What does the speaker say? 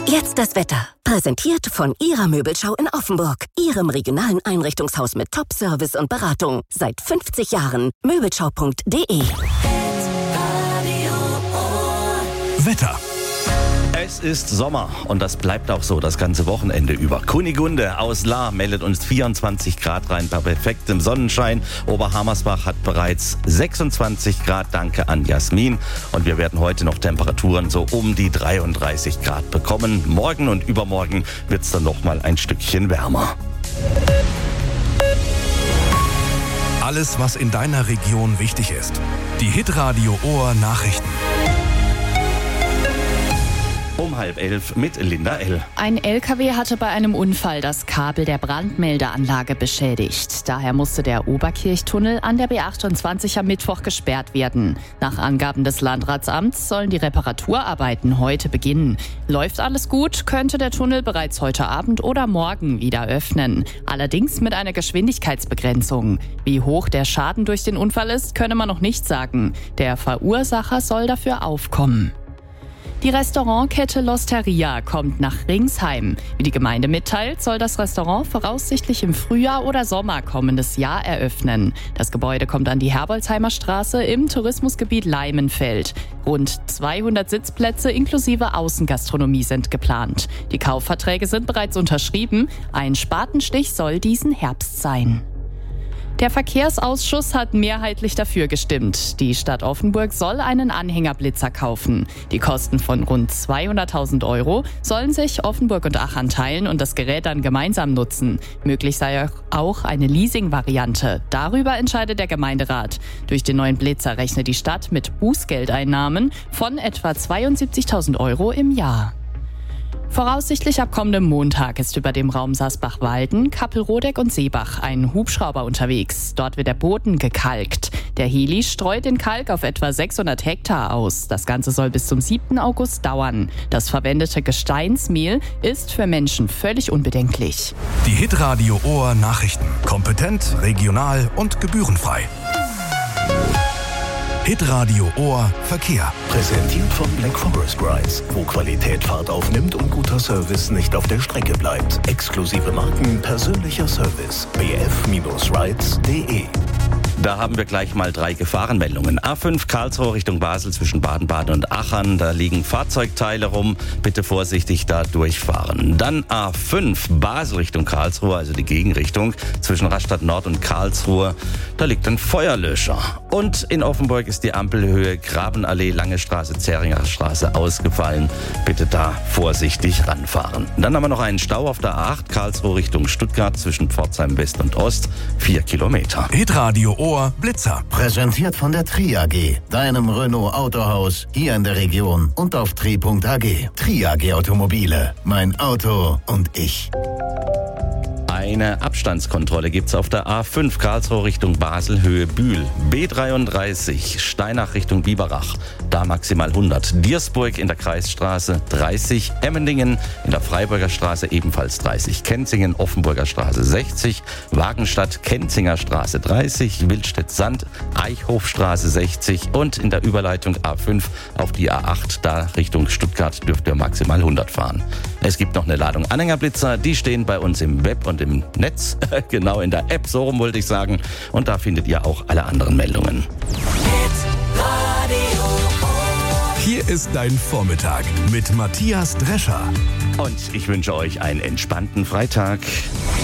Jetzt das Wetter. Präsentiert von Ihrer Möbelschau in Offenburg. Ihrem regionalen Einrichtungshaus mit Top-Service und Beratung. Seit 50 Jahren. Möbelschau.de. Wetter. Es ist Sommer und das bleibt auch so das ganze Wochenende über. Kunigunde aus Lahr meldet uns 24 Grad rein bei perfektem Sonnenschein. Oberhammersbach hat bereits 26 Grad, danke an Jasmin. Und wir werden heute noch Temperaturen so um die 33 Grad bekommen. Morgen und übermorgen wird es dann noch mal ein Stückchen wärmer. Alles, was in deiner Region wichtig ist. Die Hitradio Ohr Nachrichten. Um 10:30 mit Linda L. Ein LKW hatte bei einem Unfall das Kabel der Brandmeldeanlage beschädigt. Daher musste der Oberkirchtunnel an der B28 am Mittwoch gesperrt werden. Nach Angaben des Landratsamts sollen die Reparaturarbeiten heute beginnen. Läuft alles gut, könnte der Tunnel bereits heute Abend oder morgen wieder öffnen. Allerdings mit einer Geschwindigkeitsbegrenzung. Wie hoch der Schaden durch den Unfall ist, könne man noch nicht sagen. Der Verursacher soll dafür aufkommen. Die Restaurantkette L'Osteria kommt nach Ringsheim. Wie die Gemeinde mitteilt, soll das Restaurant voraussichtlich im Frühjahr oder Sommer kommendes Jahr eröffnen. Das Gebäude kommt an die Herbolzheimer Straße im Tourismusgebiet Leimenfeld. Rund 200 Sitzplätze inklusive Außengastronomie sind geplant. Die Kaufverträge sind bereits unterschrieben. Ein Spatenstich soll diesen Herbst sein. Der Verkehrsausschuss hat mehrheitlich dafür gestimmt. Die Stadt Offenburg soll einen Anhängerblitzer kaufen. Die Kosten von rund 200.000 € sollen sich Offenburg und Achern teilen und das Gerät dann gemeinsam nutzen. Möglich sei auch eine Leasing-Variante. Darüber entscheidet der Gemeinderat. Durch den neuen Blitzer rechnet die Stadt mit Bußgeldeinnahmen von etwa 72.000 € im Jahr. Voraussichtlich ab kommendem Montag ist über dem Raum Sasbach-Walden, Kappelrodeck und Seebach ein Hubschrauber unterwegs. Dort wird der Boden gekalkt. Der Heli streut den Kalk auf etwa 600 Hektar aus. Das Ganze soll bis zum 7. August dauern. Das verwendete Gesteinsmehl ist für Menschen völlig unbedenklich. Die Hitradio Ohr Nachrichten. Kompetent, regional und gebührenfrei. Hitradio Ohr Verkehr. Präsentiert von Black Forest Rides, wo Qualität Fahrt aufnimmt und guter Service nicht auf der Strecke bleibt. Exklusive Marken, persönlicher Service. bf-rides.de. Da haben wir gleich mal 3 Gefahrenmeldungen. A5 Karlsruhe Richtung Basel zwischen Baden-Baden und Achern. Da liegen Fahrzeugteile rum. Bitte vorsichtig da durchfahren. Dann A5 Basel Richtung Karlsruhe, also die Gegenrichtung zwischen Rastatt Nord und Karlsruhe. Da liegt ein Feuerlöscher. Und in Offenburg ist die Ampelhöhe Grabenallee, Lange Straße, Zähringer Straße ausgefallen. Bitte da vorsichtig ranfahren. Dann haben wir noch einen Stau auf der A8 Karlsruhe Richtung Stuttgart zwischen Pforzheim West und Ost. 4 Kilometer. Hitradio Ohr Blitzer. Präsentiert von der Tri AG, deinem Renault Autohaus hier in der Region und auf tri.ag. Tri AG Automobile, mein Auto und ich. Eine Abstandskontrolle gibt's auf der A5 Karlsruhe Richtung Basel, Höhe Bühl. B33 Steinach Richtung Biberach, da maximal 100. Diersburg in der Kreisstraße 30. Emmendingen in der Freiburger Straße ebenfalls 30. Kenzingen, Offenburger Straße 60. Wagenstadt, Kenzinger Straße 30. Wildstedt-Sand, Eichhofstraße 60. Und in der Überleitung A5 auf die A8, da Richtung Stuttgart dürft ihr maximal 100 fahren. Es gibt noch eine Ladung Anhängerblitzer, die stehen bei uns im Web und im Netz, genau in der App, so rum wollte ich sagen. Und da findet ihr auch alle anderen Meldungen. Hier ist dein Vormittag mit Matthias Drescher. Und ich wünsche euch einen entspannten Freitag.